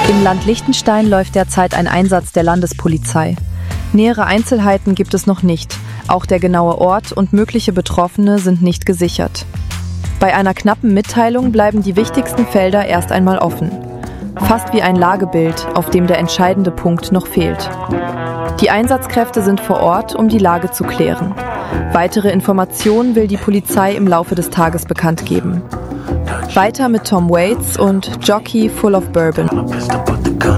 Im Land Liechtenstein läuft derzeit ein Einsatz der Landespolizei. Nähere Einzelheiten gibt es noch nicht. Auch der genaue Ort und mögliche Betroffene sind nicht gesichert. Bei einer knappen Mitteilung bleiben die wichtigsten Felder erst einmal offen. Fast wie ein Lagebild, auf dem der entscheidende Punkt noch fehlt. Die Einsatzkräfte sind vor Ort, um die Lage zu klären. Weitere Informationen will die Polizei im Laufe des Tages bekannt geben. Weiter mit Tom Waits und Jockey Full of Bourbon.